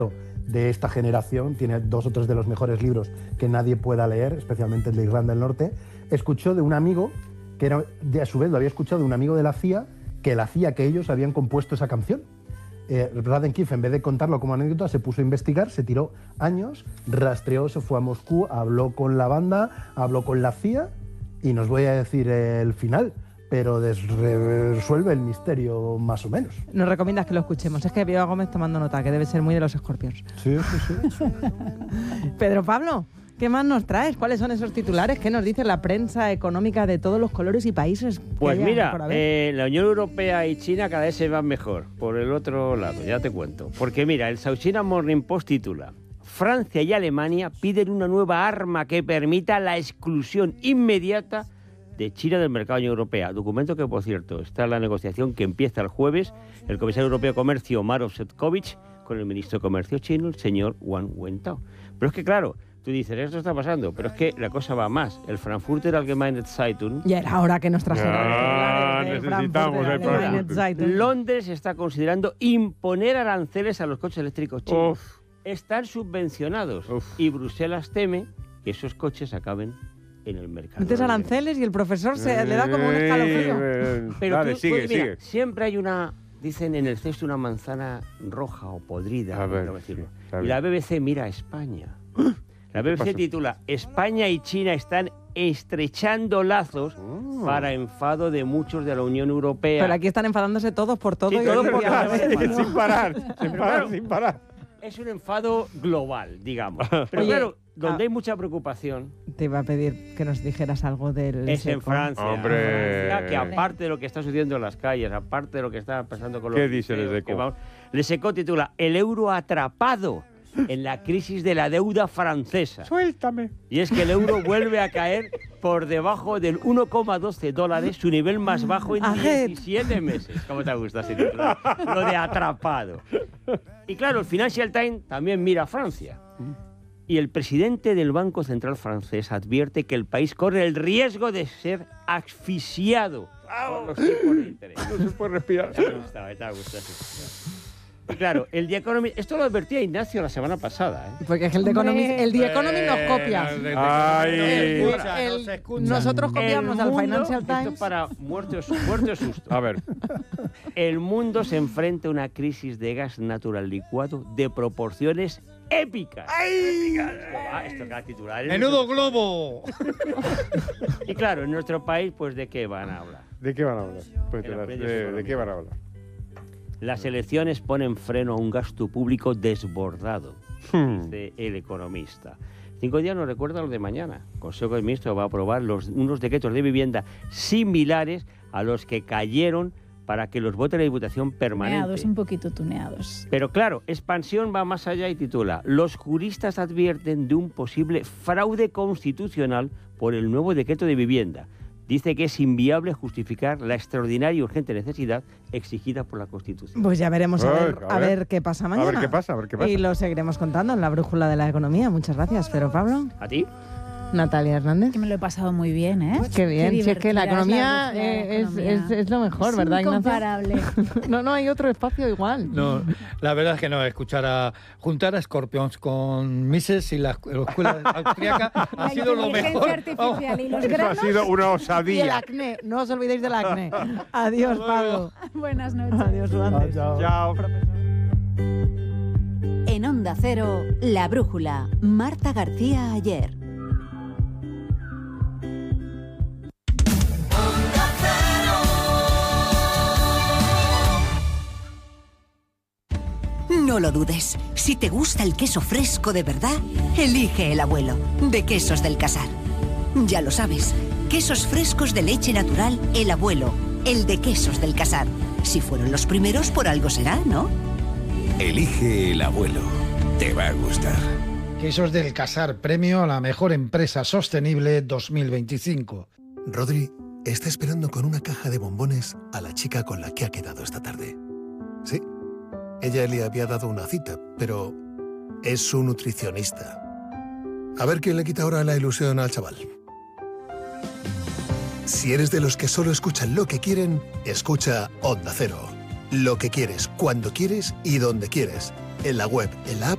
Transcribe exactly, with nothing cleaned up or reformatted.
de esta generación, tiene dos o tres de los mejores libros que nadie pueda leer, especialmente el de Irlanda del Norte, escuchó de un amigo, que era, de, a su vez lo había escuchado de un amigo de la C I A, que la C I A que ellos habían compuesto esa canción. Eh, Raden Keefe, en vez de contarlo como anécdota, se puso a investigar, se tiró años, rastreó, se fue a Moscú, habló con la banda, habló con la C I A, y nos voy a decir el final, pero resuelve el misterio más o menos. Nos recomiendas que lo escuchemos. Es que veo a Gómez tomando nota, que debe ser muy de los Scorpions. Sí, sí, sí. Pedro Pablo, ¿qué más nos traes? ¿Cuáles son esos titulares? ¿Qué nos dice la prensa económica de todos los colores y países? Pues mira, eh, la Unión Europea y China cada vez se van mejor. Por el otro lado, ya te cuento. Porque mira, el South China Morning Post titula: Francia y Alemania piden una nueva arma que permita la exclusión inmediata de China del mercado de la Unión Europea. Documento que, por cierto, está en la negociación que empieza el jueves el comisario europeo de Comercio, Maroš Šefčovič, con el ministro de Comercio chino, el señor Wang Wentao. Pero es que, claro, tú dices, esto está pasando, pero es que la cosa va más. El Frankfurter Allgemeine Zeitung... Ya era hora que nos trajeran. Ah, necesitamos el programa. Londres está considerando imponer aranceles a los coches eléctricos chinos. Uf. Están subvencionados. Uf. Y Bruselas teme que esos coches acaben en el mercado. Metes aranceles y el profesor se eh, le da como un escalofrío. Eh, pero dale, tú, sigue, pues, mira, sigue. Siempre hay una, dicen en el cesto, una manzana roja o podrida. A ver, no decirlo. sí, y la B B C mira a España. La B B C pasa? titula: España y China están estrechando lazos oh. para enfado de muchos de la Unión Europea. Pero aquí están enfadándose todos por todo. Sí, y todos por todo. Sin parar, sin parar, claro, sin parar. Es un enfado global, digamos. Pero Oye, claro, donde ah, hay mucha preocupación... Te iba a pedir que nos dijeras algo del... Es en Francia. ¡Hombre! Francia, que aparte de lo que está sucediendo en las calles, aparte de lo que está pasando con los... ¿Qué dice el Leseco? El Leseco titula: El euro atrapado en la crisis de la deuda francesa. ¡Suéltame! Y es que el euro vuelve a caer por debajo del uno coma doce dólares, su nivel más bajo en diecisiete meses. ¿Cómo te gusta ese titular? Lo de atrapado. Y claro, el Financial Times también mira a Francia. Y el presidente del Banco Central francés advierte que el país corre el riesgo de ser asfixiado por los tipos de interés. No se puede respirar. Te ha gustado, te ha gustado. Y claro, el The Economist, esto lo advertía Ignacio la semana pasada, ¿eh? Porque es que el The Economist, el The Economist nos copia. Ay. El- el- nosotros copiamos El al mundo- Financial esto Times. para muertos, muertos susto. A ver. El mundo se enfrenta a una crisis de gas natural licuado de proporciones épicas. ¡Épicas! Esto va, esto cada titular. ¡Menudo globo! Y claro, en nuestro país, pues ¿de qué van a hablar? ¿De qué van a hablar? Pues, El de, aprendiz de, económico. ¿De qué van a hablar? Las elecciones ponen freno a un gasto público desbordado, Hmm. dice El Economista. Cinco días nos recuerda lo de mañana. El Consejo de Ministros va a aprobar los, unos decretos de vivienda similares a los que cayeron para que los vote la Diputación permanente. Tuneados, un poquito tuneados. Pero claro, Expansión va más allá y titula: Los juristas advierten de un posible fraude constitucional por el nuevo decreto de vivienda. Dice que es inviable justificar la extraordinaria y urgente necesidad exigida por la Constitución. Pues ya veremos a Ay, ver, a a ver. ver qué pasa mañana. A ver qué pasa, a ver qué pasa. Y lo seguiremos contando en la brújula de la economía. Muchas gracias, Pedro Pablo. ¿A ti? Natalia Hernández. Que me lo he pasado muy bien, ¿eh? Qué bien, si es que la divertida economía, es la eh, es, economía. es- es lo mejor, Es ¿verdad, Ignacio? incomparable. No, no hay otro espacio igual. No, la verdad es que no, escuchar a juntar a Scorpions con Mises y la, la escuela austríaca ha La sido lo inteligencia mejor. artificial y los Eso ha granos. sido una Y el osadía. acné, no os olvidéis del acné. Adiós, Pablo. Buenas noches. Adiós, Duantes. Chao. En Onda Cero, La Brújula, Marta García Ayer. No lo dudes, si te gusta el queso fresco de verdad, elige El Abuelo, de Quesos del Casar. Ya lo sabes, quesos frescos de leche natural El Abuelo, el de Quesos del Casar. Si fueron los primeros, por algo será, ¿no? Elige El Abuelo. Te va a gustar. Quesos del Casar, premio a la mejor empresa sostenible dos mil veinticinco. Rodri está esperando con una caja de bombones a la chica con la que ha quedado esta tarde. Sí, ella le había dado una cita, pero es su nutricionista. A ver quién le quita ahora la ilusión al chaval. Si eres de los que solo escuchan lo que quieren, escucha Onda Cero. Lo que quieres, cuando quieres y donde quieres. En la web, en la app